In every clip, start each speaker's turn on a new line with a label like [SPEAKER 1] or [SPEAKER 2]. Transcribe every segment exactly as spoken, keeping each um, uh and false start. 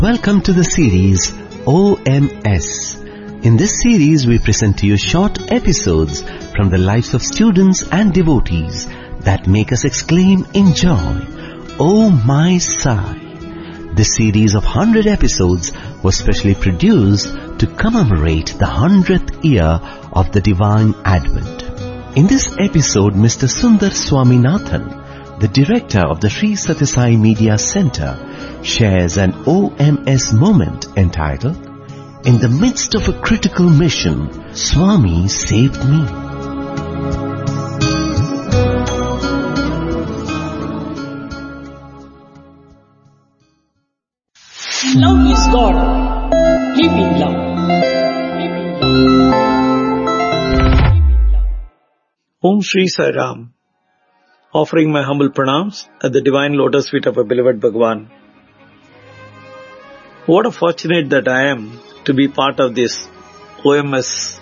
[SPEAKER 1] Welcome to the series O M S. In this series, we present to you short episodes from the lives of students and devotees that make us exclaim in joy, Oh my Sai! This series of one hundred episodes was specially produced to commemorate the hundredth year of the Divine Advent. In this episode, Mister Sundar Swaminathan, the director of the Sri Sathya Sai Media Center, shares an O M S moment entitled, In the Midst of a Critical Mission, Swami Saved Me.
[SPEAKER 2] Love is God. Live in love. Live in love. Om Shri Sai Ram. Offering my humble pranams at the divine lotus feet of our beloved Bhagwan. What a fortunate that I am to be part of this O M S,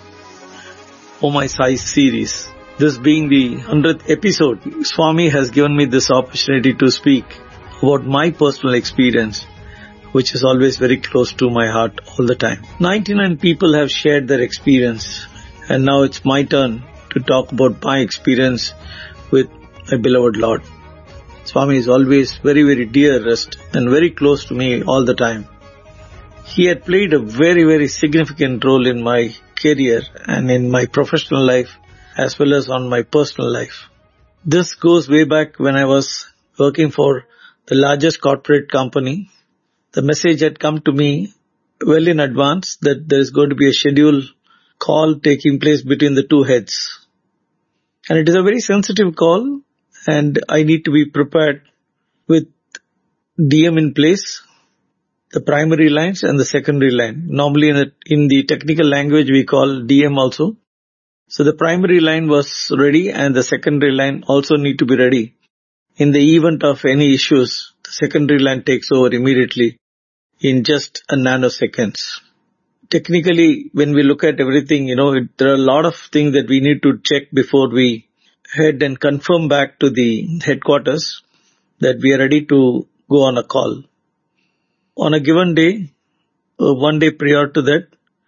[SPEAKER 2] O My Sai series. This being the hundredth episode, Swami has given me this opportunity to speak about my personal experience, which is always very close to my heart all the time. ninety-nine people have shared their experience, and now it's my turn to talk about my experience with my beloved Lord. Swami is always very, very dearest and very close to me all the time. He had played a very, very significant role in my career and in my professional life as well as on my personal life. This goes way back when I was working for the largest corporate company. The message had come to me well in advance that there is going to be a scheduled call taking place between the two heads. And it is a very sensitive call, and I need to be prepared with D M in place, the primary lines and the secondary line. Normally in the, in the technical language we call D M also. So the primary line was ready and the secondary line also need to be ready. In the event of any issues, the secondary line takes over immediately in just a nanoseconds. Technically, when we look at everything, you know, it, there are a lot of things that we need to check before we head and confirm back to the headquarters that we are ready to go on a call. On a given day, uh, one day prior to that,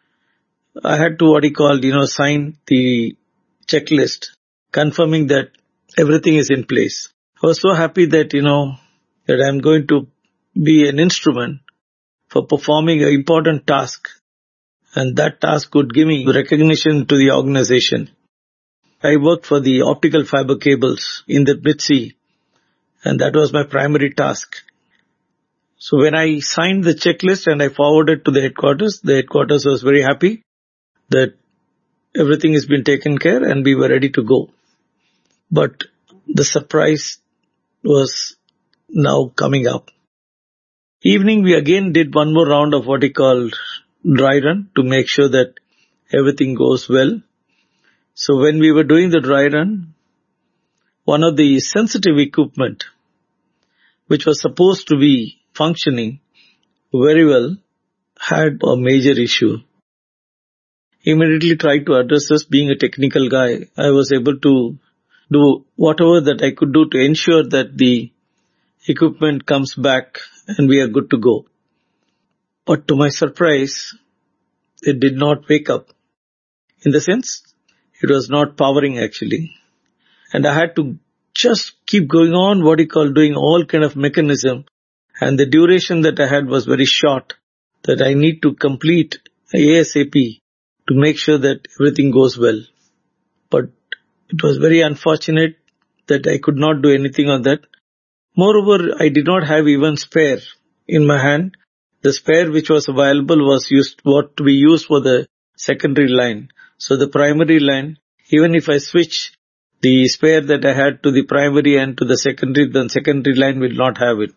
[SPEAKER 2] I had to what he called, you know, sign the checklist, confirming that everything is in place. I was so happy that, you know, that I'm going to be an instrument for performing an important task, and that task would give me recognition to the organization. I worked for the optical fiber cables in the Mid-Sea, and that was my primary task. So when I signed the checklist and I forwarded to the headquarters, the headquarters was very happy that everything has been taken care and we were ready to go. But the surprise was now coming up. Evening we again did one more round of what he called dry run to make sure that everything goes well. So when we were doing the dry run, one of the sensitive equipment which was supposed to be functioning very well had a major issue. Immediately tried to address this. Being a technical guy, I was able to do whatever that I could do to ensure that the equipment comes back and we are good to go. But to my surprise, it did not wake up. In the sense, it was not powering actually. And I had to just keep going on what you call doing all kind of mechanism. And the duration that I had was very short, that I need to complete ASAP to make sure that everything goes well. But it was very unfortunate that I could not do anything on that. Moreover, I did not have even spare in my hand. The spare which was available was used what we used for the secondary line. So the primary line, even if I switch the spare that I had to the primary and to the secondary, then secondary line will not have it.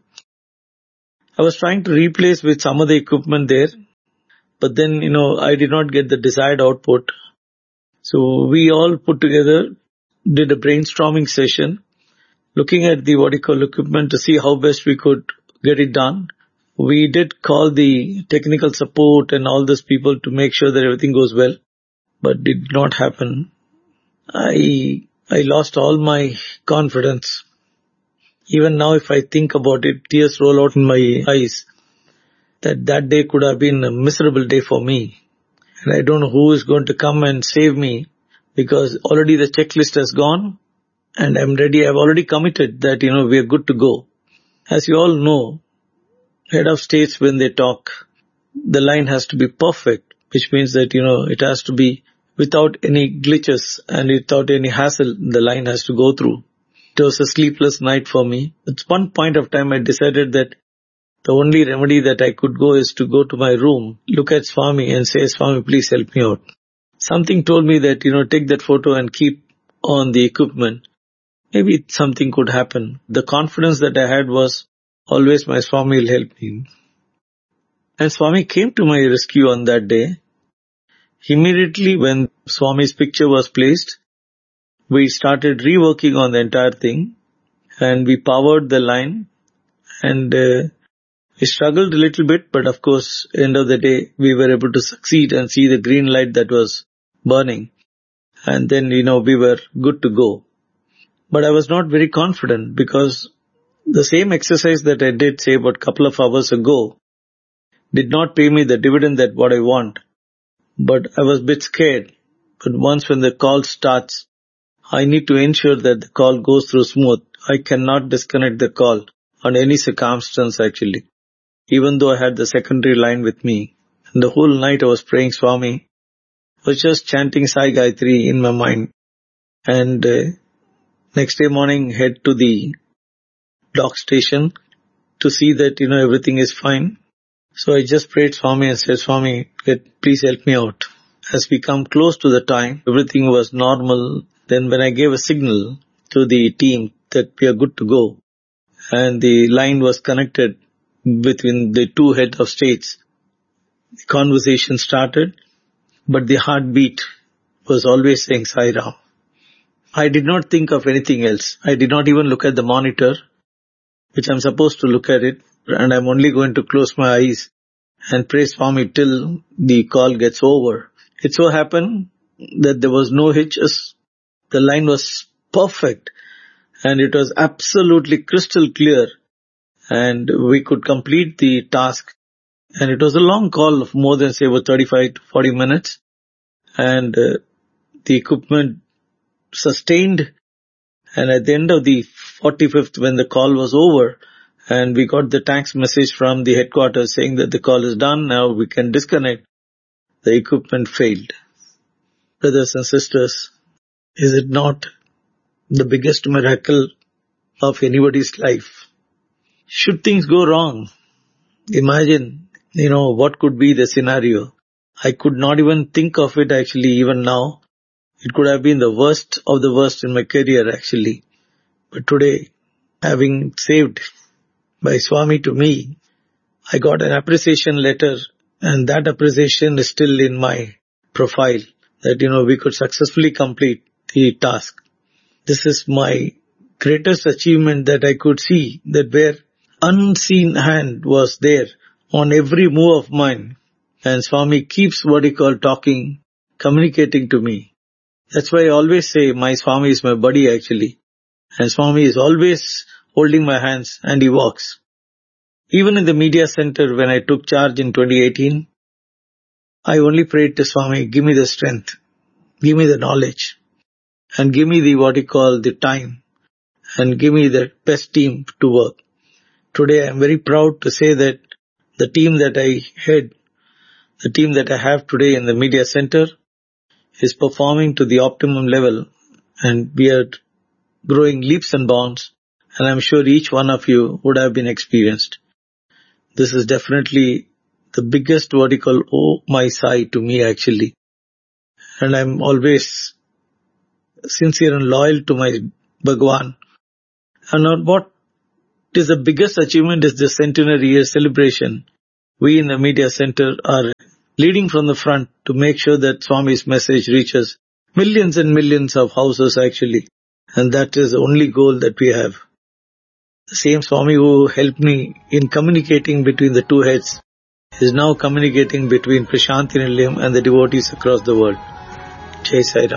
[SPEAKER 2] I was trying to replace with some of the equipment there, but then, you know, I did not get the desired output. So we all put together, did a brainstorming session, looking at the what you call equipment to see how best we could get it done. We did call the technical support and all those people to make sure that everything goes well, but it did not happen. I I lost all my confidence. Even now if I think about it, tears roll out in my eyes. that that day could have been a miserable day for me. And I don't know who is going to come and save me, because already the checklist has gone and I'm ready. I've already committed that, you know, we are good to go. As you all know, head of states, when they talk, the line has to be perfect, which means that, you know, it has to be without any glitches and without any hassle. The line has to go through. It was a sleepless night for me. At one point of time, I decided that the only remedy that I could go is to go to my room, look at Swami and say, Swami, please help me out. Something told me that, you know, take that photo and keep on the equipment. Maybe something could happen. The confidence that I had was always my Swami will help me. And Swami came to my rescue on that day. Immediately when Swami's picture was placed, we started reworking on the entire thing and we powered the line and uh, we struggled a little bit, but of course, end of the day, we were able to succeed and see the green light that was burning. And then, you know, we were good to go. But I was not very confident because the same exercise that I did, say, about a couple of hours ago, did not pay me the dividend that what I want. But I was a bit scared. But once when the call starts, I need to ensure that the call goes through smooth. I cannot disconnect the call on any circumstance actually, even though I had the secondary line with me. And the whole night I was praying Swami. I was just chanting Sai Gayatri in my mind. And uh, next day morning, head to the dock station to see that, you know, everything is fine. So I just prayed Swami and said, Swami, please help me out. As we come close to the time, everything was normal. Then when I gave a signal to the team that we are good to go, and the line was connected between the two heads of states, the conversation started, but the heartbeat was always saying Sai Ram. I did not think of anything else. I did not even look at the monitor, which I'm supposed to look at it, and I'm only going to close my eyes and pray Swami till the call gets over. It so happened that there was no hitches. The line was perfect and it was absolutely crystal clear and we could complete the task. And it was a long call of more than say about thirty-five to forty minutes. And uh, the equipment sustained. And at the end of the forty-fifth, when the call was over, and we got the thanks message from the headquarters saying that the call is done, now we can disconnect, the equipment failed. Brothers and sisters, is it not the biggest miracle of anybody's life? Should things go wrong, imagine, you know, what could be the scenario. I could not even think of it actually even now. It could have been the worst of the worst in my career actually. But today, having saved by Swami to me, I got an appreciation letter and that appreciation is still in my profile that, you know, we could successfully complete the task. This is my greatest achievement that I could see, that where unseen hand was there on every move of mine. And Swami keeps what he call talking, communicating to me. That's why I always say my Swami is my buddy actually. And Swami is always holding my hands and he walks. Even in the media center when I took charge in twenty eighteen, I only prayed to Swami, give me the strength, give me the knowledge, and give me the what you call the time, and give me the best team to work. Today I am very proud to say that the team that I head, the team that I have today in the media center is performing to the optimum level and we are growing leaps and bounds, and I'm sure each one of you would have been experienced. This is definitely the biggest what you call oh my Sai to me actually. And I'm always sincere and loyal to my Bhagwan. And what is the biggest achievement is the centenary year celebration. We in the media center are leading from the front to make sure that Swami's message reaches millions and millions of houses actually. And that is the only goal that we have. The same Swami who helped me in communicating between the two heads is now communicating between Prashanthi Nilayam and the devotees across the world. Jai Sai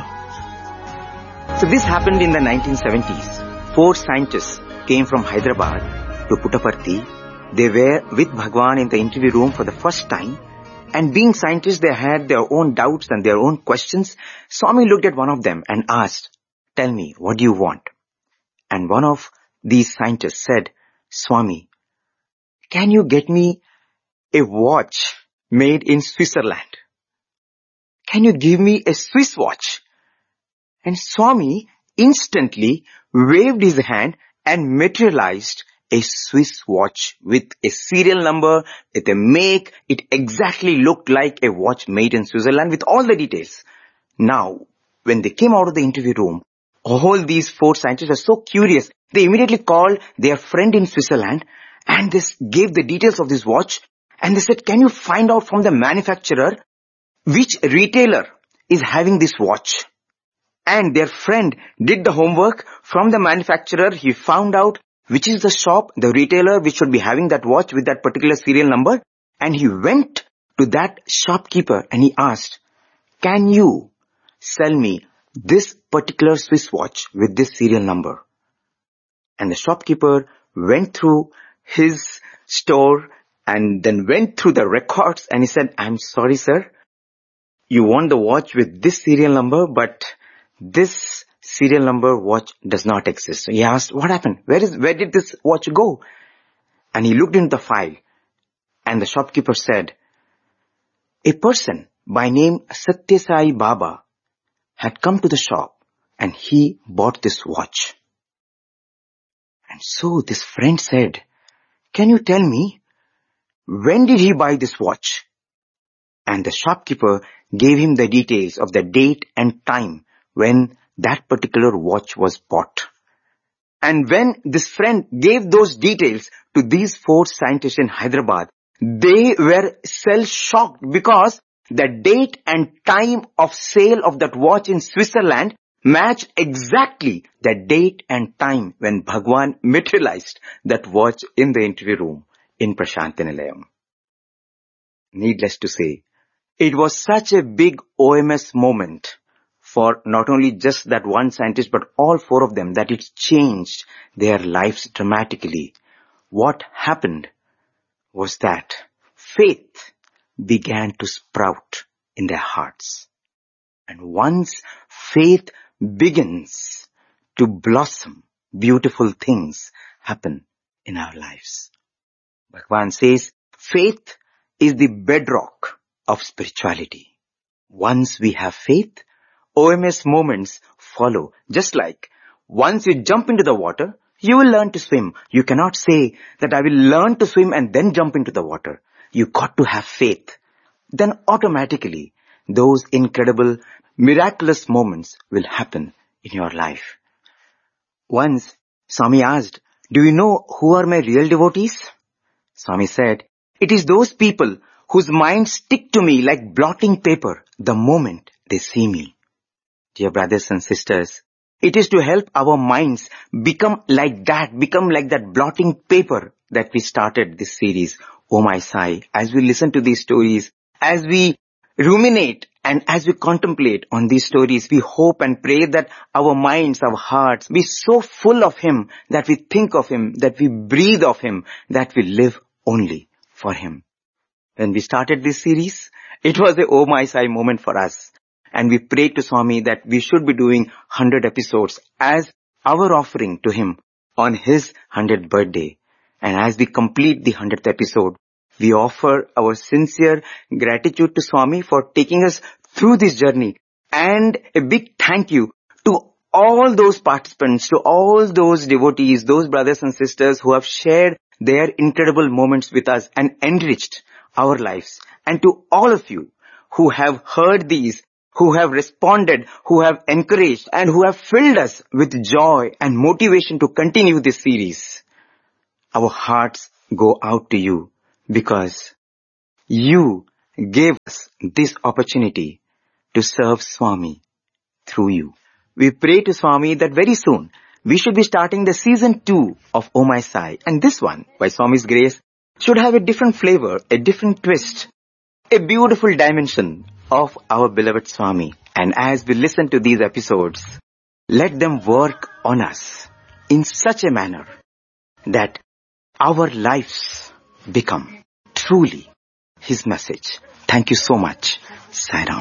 [SPEAKER 2] Ram.
[SPEAKER 3] So this happened in the nineteen seventies. Four scientists came from Hyderabad to Puttaparthi They were with Bhagwan in the interview room for the first time, and being scientists, they had their own doubts and their own questions. Swami looked at one of them and asked, "Tell me, what do you want?" And one of these scientists said, "Swami, can you get me a watch made in Switzerland? Can you give me a Swiss watch?" And Swami instantly waved his hand and materialized a Swiss watch with a serial number, with a make. It exactly looked like a watch made in Switzerland with all the details. Now, when they came out of the interview room, all these four scientists were so curious. They immediately called their friend in Switzerland and they gave the details of this watch. And they said, "Can you find out from the manufacturer which retailer is having this watch?" And their friend did the homework. From the manufacturer, he found out which is the shop, the retailer which should be having that watch with that particular serial number. And he went to that shopkeeper and he asked, "Can you sell me this particular Swiss watch with this serial number?" And the shopkeeper went through his store and then went through the records and he said, "I'm sorry, sir. You want the watch with this serial number, but this serial number watch does not exist." So he asked, "What happened? Where is, where did this watch go?" And he looked into the file and the shopkeeper said, "A person by name Satya Sai Baba had come to the shop and he bought this watch." And so this friend said, "Can you tell me, when did he buy this watch?" And the shopkeeper gave him the details of the date and time when that particular watch was bought. And when this friend gave those details to these four scientists in Hyderabad, they were shell-shocked because the date and time of sale of that watch in Switzerland matched exactly the date and time when Bhagwan materialized that watch in the interview room in Prasanthi Nilayam. Needless to say, it was such a big O M S moment for not only just that one scientist, but all four of them, that it changed their lives dramatically. What happened was that faith began to sprout in their hearts. And once faith begins to blossom, beautiful things happen in our lives. Bhagwan says, faith is the bedrock of spirituality. Once we have faith, O M S moments follow. Just like once you jump into the water, you will learn to swim. You cannot say that I will learn to swim and then jump into the water. You got to have faith. Then automatically those incredible, miraculous moments will happen in your life. Once Swami asked, "Do you know who are my real devotees?" Swami said, "It is those people whose minds stick to me like blotting paper the moment they see me." Dear brothers and sisters, it is to help our minds become like that, become like that blotting paper that we started this series, Oh My Sai. As we listen to these stories, as we ruminate and as we contemplate on these stories, we hope and pray that our minds, our hearts be so full of Him, that we think of Him, that we breathe of Him, that we live only for Him. When we started this series, it was a Oh My Sai moment for us. And we prayed to Swami that we should be doing one hundred episodes as our offering to Him on His one hundredth birthday. And as we complete the one hundredth episode, we offer our sincere gratitude to Swami for taking us through this journey. And a big thank you to all those participants, to all those devotees, those brothers and sisters who have shared their incredible moments with us and enriched our lives. And to all of you who have heard these, who have responded, who have encouraged, and who have filled us with joy and motivation to continue this series. Our hearts go out to you because you gave us this opportunity to serve Swami through you. We pray to Swami that very soon we should be starting the season two of Oh My Sai. And this one, by Swami's grace, should have a different flavor, a different twist, a beautiful dimension of our beloved Swami. And as we listen to these episodes, let them work on us in such a manner that our lives become truly His message. Thank you so much. Sai Ram.